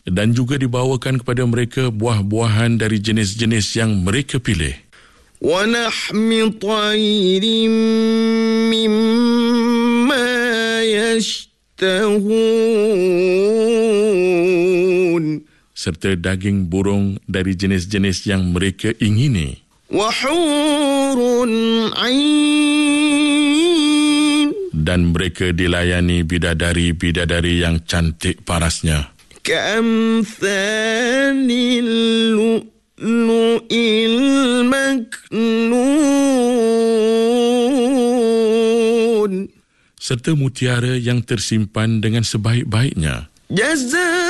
dan juga dibawakan kepada mereka buah-buahan dari jenis-jenis yang mereka pilih. وَلَحْمِ طَيْرٍ مِّمَّا يَشْتَهُونَ Serta daging burung dari jenis-jenis yang mereka ingini. وَحُورٌ عِينٌ Dan mereka dilayani bidadari-bidadari yang cantik parasnya. كَأَمْثَالِ اللُّؤْلُؤِ الْمَكْنُونِ Serta mutiara yang tersimpan dengan sebaik-baiknya. جَزَاءً